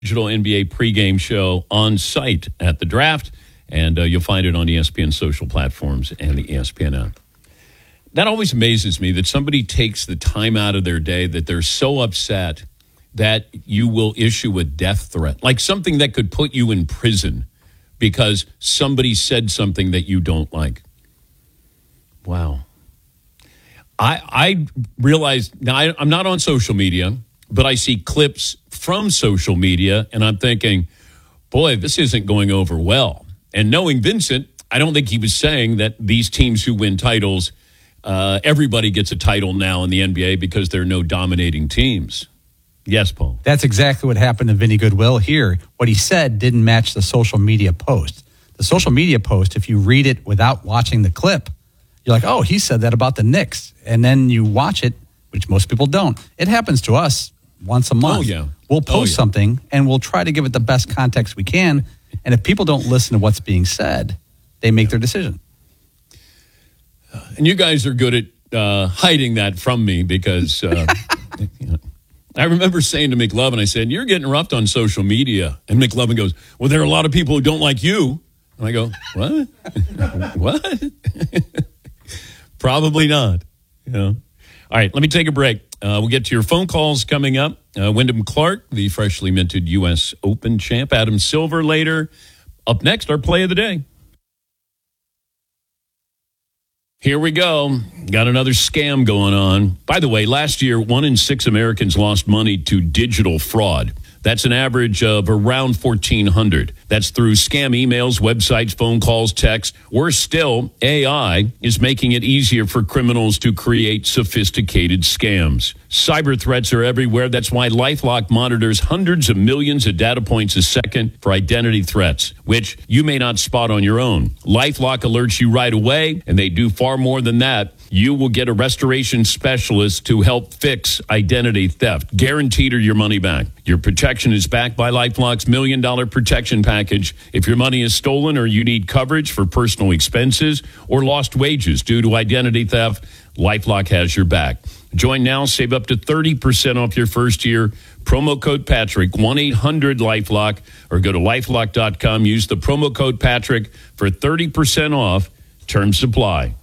Digital NBA pregame show on site at the draft, and you'll find it on ESPN social platforms and the ESPN app. That always amazes me that somebody takes the time out of their day that they're so upset that you will issue a death threat, like something that could put you in prison because somebody said something that you don't like. Wow. I realize, now I'm not on social media, but I see clips from social media, and I'm thinking, boy, this isn't going over well. And knowing Vincent, I don't think he was saying that these teams who win titles, everybody gets a title now in the NBA because there are no dominating teams. Yes, Paul. That's exactly what happened to Vinny Goodwill here. What he said didn't match the social media post. The social media post, if you read it without watching the clip, you're like, oh, he said that about the Knicks. And then you watch it, which most people don't. It happens to us once a month. Oh, yeah. We'll post something, and we'll try to give it the best context we can. And if people don't listen to what's being said, they make their decision. And you guys are good at hiding that from me because I remember saying to McLovin, I said, you're getting roughed on social media. And McLovin goes, well, there are a lot of people who don't like you. And I go, what? What? Probably not. You know. All right, let me take a break. We'll get to your phone calls coming up. Wyndham Clark, the freshly minted U.S. Open champ. Adam Silver later. Up next, our play of the day. Here we go. Got another scam going on. By the way, last year, 1 in 6 Americans lost money to digital fraud. That's an average of around 1,400. That's through scam emails, websites, phone calls, text. Worse still, AI is making it easier for criminals to create sophisticated scams. Cyber threats are everywhere. That's why LifeLock monitors hundreds of millions of data points a second for identity threats, which you may not spot on your own. LifeLock alerts you right away, and they do far more than that. You will get a restoration specialist to help fix identity theft, guaranteed or your money back. Your protection is backed by LifeLock's $1 million protection package. If your money is stolen or you need coverage for personal expenses or lost wages due to identity theft, LifeLock has your back. Join now, save up to 30% off your first year. Promo code Patrick, 1-800-LifeLock, or go to LifeLock.com. Use the promo code Patrick for 30% off. Terms apply.